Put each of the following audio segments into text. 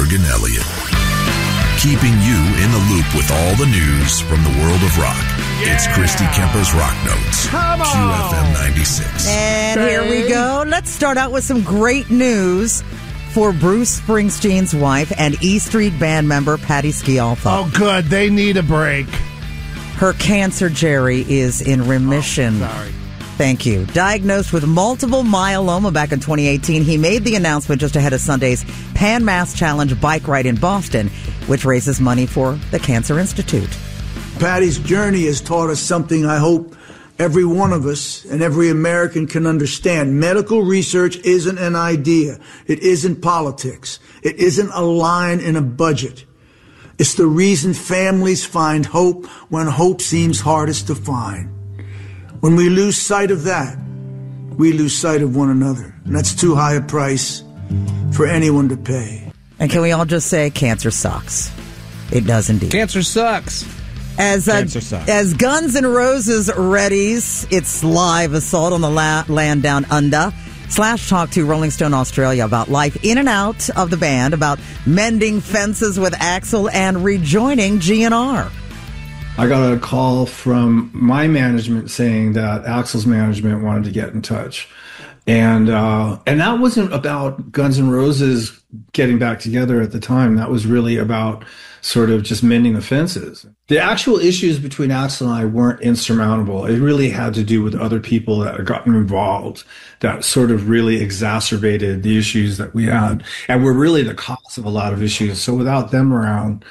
Berg and Elliott. Keeping you in the loop with all the news from the world of rock. Yeah. It's Christy Kemper's Rock Notes. Come on. QFM 96. And here we go. Let's start out with some great news for Bruce Springsteen's wife and E Street band member Patti Scialfa. Oh, good. They need a break. Her cancer, Jerry, is in remission. Oh, sorry. Thank you. Diagnosed with multiple myeloma back in 2018, he made the announcement just ahead of Sunday's Pan Mass Challenge bike ride in Boston, which raises money for the Cancer Institute. Patti's journey has taught us something I hope every one of us and every American can understand. Medical research isn't an idea. It isn't politics. It isn't a line in a budget. It's the reason families find hope when hope seems hardest to find. When we lose sight of that, we lose sight of one another. And that's too high a price for anyone to pay. And can we all just say cancer sucks? It does indeed. Cancer sucks. As Guns N' Roses readies its live assault on the land down under, Slash talked to Rolling Stone Australia about life in and out of the band, about mending fences with Axl and rejoining GNR. I got a call from my management saying that Axl's management wanted to get in touch. And that wasn't about Guns N' Roses getting back together at the time. That was really about sort of just mending the fences. The actual issues between Axl and I weren't insurmountable. It really had to do with other people that had gotten involved that sort of really exacerbated the issues that we had and were really the cause of a lot of issues. So without them around,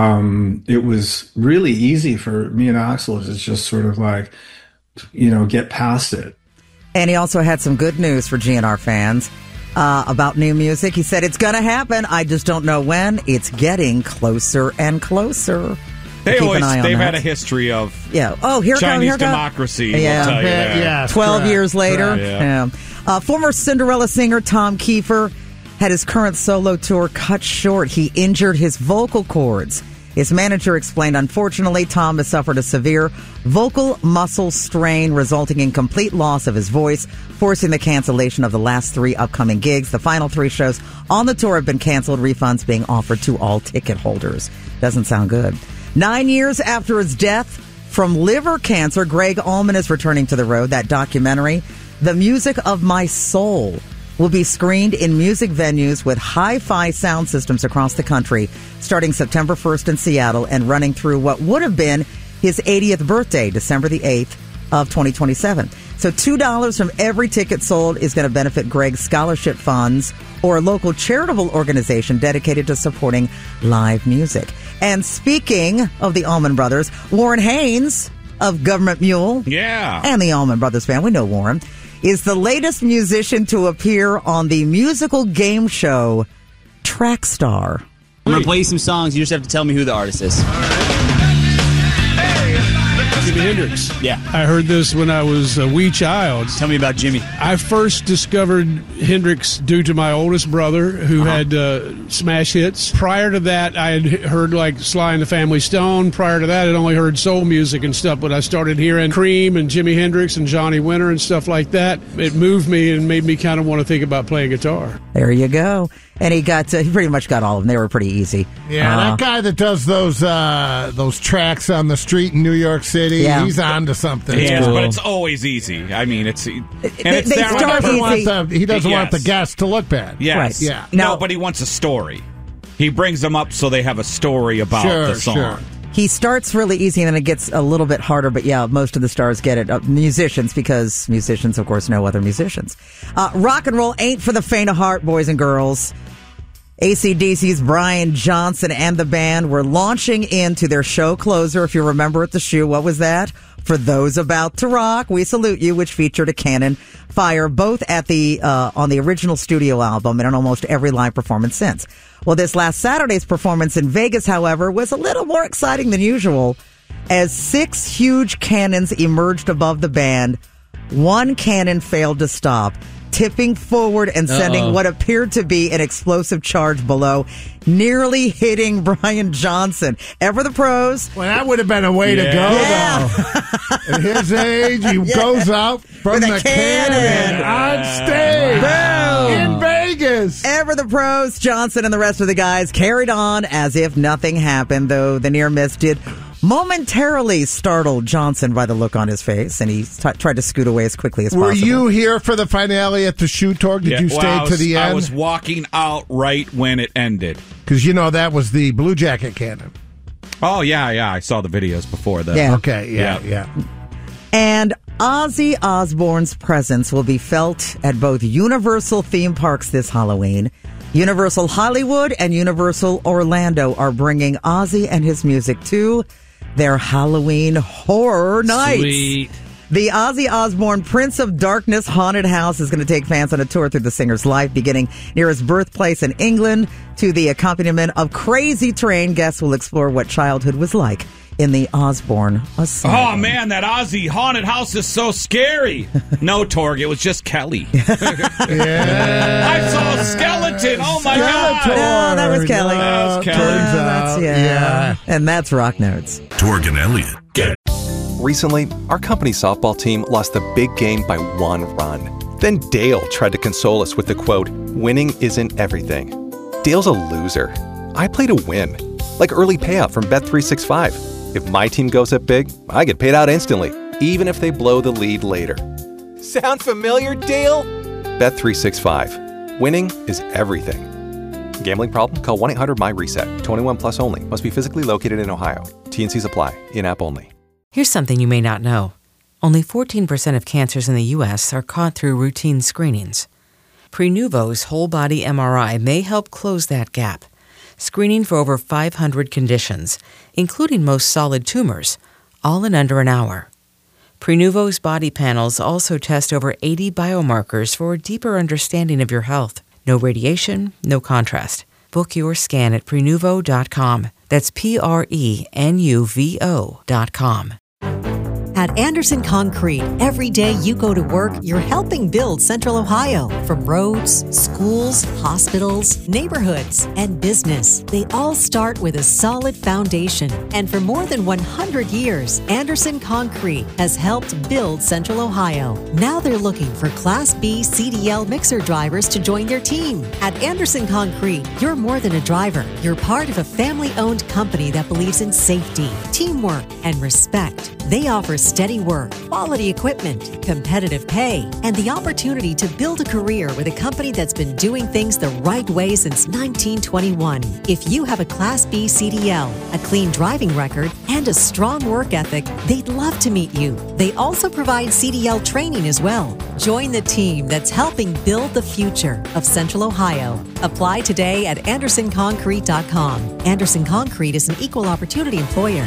it was really easy for me and Axl to just sort of like, get past it. And he also had some good news for GNR fans about new music. He said, it's going to happen. I just don't know when. It's getting closer and closer. They've had a history of Chinese democracy. Yeah. We'll tell you that. Yeah, 12 years later. Right, yeah. Former Cinderella singer Tom Kiefer had his current solo tour cut short. He injured his vocal cords. His manager explained, unfortunately, Tom has suffered a severe vocal muscle strain, resulting in complete loss of his voice, forcing the cancellation of the last 3 upcoming gigs. The final 3 shows on the tour have been canceled, refunds being offered to all ticket holders. Doesn't sound good. 9 years after his death from liver cancer, Greg Allman is returning to the road. That documentary, The Music of My Soul, will be screened in music venues with hi-fi sound systems across the country, starting September 1st in Seattle and running through what would have been his 80th birthday, December the 8th of 2027. So $2 from every ticket sold is going to benefit Greg's scholarship funds or a local charitable organization dedicated to supporting live music. And speaking of the Allman Brothers, Warren Haynes of Government Mule, and the Allman Brothers fan, we know Warren, is the latest musician to appear on the musical game show Trackstar. I'm going to play you some songs. You just have to tell me who the artist is. Jimi Hendrix. Yeah. I heard this when I was a wee child. Tell me about Jimmy. I first discovered Hendrix due to my oldest brother, who had smash hits. Prior to that, I had heard like Sly and the Family Stone. Prior to that, I'd only heard soul music and stuff, but I started hearing Cream and Jimi Hendrix and Johnny Winter and stuff like that. It moved me and made me kind of want to think about playing guitar. There you go. And he pretty much got all of them. They were pretty easy. Yeah, that guy that does those tracks on the street in New York City, he's on to something. Yeah, but it's always easy. I mean, he doesn't want the guests to look bad. Yes. Right. Yeah. No, but he wants a story. He brings them up so they have a story about the song. Sure. He starts really easy and then it gets a little bit harder, but most of the stars get it. Musicians, because musicians, of course, know other musicians. Rock and roll ain't for the faint of heart, boys and girls. AC/DC's Brian Johnson and the band were launching into their show closer. If you remember at the shoe, what was that? For Those About to Rock, We Salute You, which featured a cannon fire both at the on the original studio album and on almost every live performance since. Well, this last Saturday's performance in Vegas, however, was a little more exciting than usual, as 6 huge cannons emerged above the band. One cannon failed to stop, tipping forward and sending what appeared to be an explosive charge below, nearly hitting Brian Johnson. Ever the pros. Well, that would have been a way to go, though. At his age, he goes out from the cannon on stage in Vegas. Vegas. Ever the pros, Johnson and the rest of the guys carried on as if nothing happened, though the near miss did momentarily startle Johnson by the look on his face, and he tried to scoot away as quickly as possible. Were you here for the finale at the shoe tour? Did you stay to the end? I was walking out right when it ended. Because that was the Blue Jacket cannon. Oh, yeah. I saw the videos before that. Yeah. Okay, yeah. And Ozzy Osbourne's presence will be felt at both Universal theme parks this Halloween. Universal Hollywood and Universal Orlando are bringing Ozzy and his music to their Halloween Horror Nights. Sweet. The Ozzy Osbourne Prince of Darkness Haunted House is going to take fans on a tour through the singer's life, beginning near his birthplace in England. To the accompaniment of Crazy Train, guests will explore what childhood was like in the Osbourne Asylum. Oh, man, that Ozzy haunted house is so scary. No, Torg, it was just Kelly. Yeah. I saw a skeleton. Oh, my God. No, that was Kelly. That was Kelly. Yeah. And that's Rock Notes. Torg and Elliott. Recently, our company softball team lost the big game by 1 run. Then Dale tried to console us with the quote, "Winning isn't everything." Dale's a loser. I play to win. Like early payout from Bet365. If my team goes up big, I get paid out instantly, even if they blow the lead later. Sound familiar, Dale? Bet365. Winning is everything. Gambling problem? Call 1-800-MY-RESET. 21 plus only. Must be physically located in Ohio. T&Cs apply. In-app only. Here's something you may not know. Only 14% of cancers in the U.S. are caught through routine screenings. Prenuvo's whole-body MRI may help close that gap, screening for over 500 conditions, including most solid tumors, all in under an hour. Prenuvo's body panels also test over 80 biomarkers for a deeper understanding of your health. No radiation, no contrast. Book your scan at Prenuvo.com. That's Prenuvo.com. At Anderson Concrete, every day you go to work, you're helping build Central Ohio. From roads, schools, hospitals, neighborhoods, and business, they all start with a solid foundation. And for more than 100 years, Anderson Concrete has helped build Central Ohio. Now they're looking for Class B CDL mixer drivers to join their team. At Anderson Concrete, you're more than a driver. You're part of a family-owned company that believes in safety, teamwork, and respect. They offer steady work, quality equipment, competitive pay, and the opportunity to build a career with a company that's been doing things the right way since 1921. If you have a Class B CDL, a clean driving record, and a strong work ethic, they'd love to meet you. They also provide CDL training as well. Join the team that's helping build the future of Central Ohio. Apply today at AndersonConcrete.com. Anderson Concrete is an equal opportunity employer.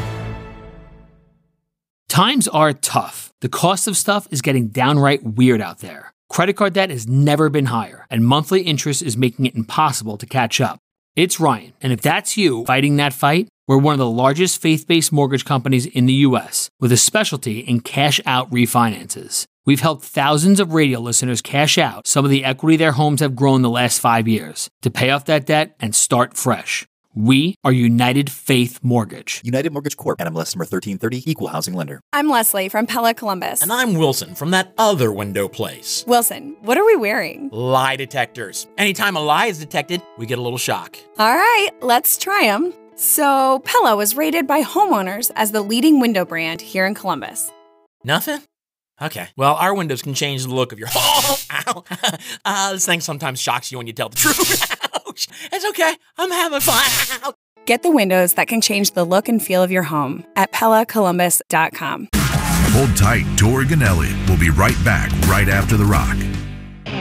Times are tough. The cost of stuff is getting downright weird out there. Credit card debt has never been higher, and monthly interest is making it impossible to catch up. It's Ryan, and if that's you fighting that fight, we're one of the largest faith-based mortgage companies in the U.S. with a specialty in cash-out refinances. We've helped thousands of radio listeners cash out some of the equity their homes have grown the last 5 years to pay off that debt and start fresh. We are United Faith Mortgage. United Mortgage Corp. NMLS number 1330, Equal Housing Lender. I'm Leslie from Pella Columbus. And I'm Wilson from that other window place. Wilson, what are we wearing? Lie detectors. Anytime a lie is detected, we get a little shock. All right, let's try them. So, Pella was rated by homeowners as the leading window brand here in Columbus. Nothing? Okay. Well, our windows can change the look of your home. Ow. This thing sometimes shocks you when you tell the truth. Ouch. It's okay. I'm having fun. Get the windows that can change the look and feel of your home at PellaColumbus.com. Hold tight. Torg and Elliott will be right back right after the rock.